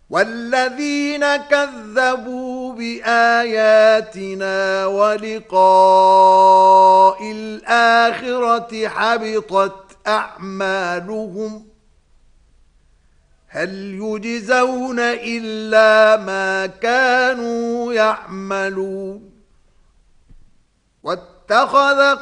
والذين كذبوا بآياتنا ولقاء الآخرة حبطت أعمالهم هل يجزون إلا ما كانوا يعملون واتخذ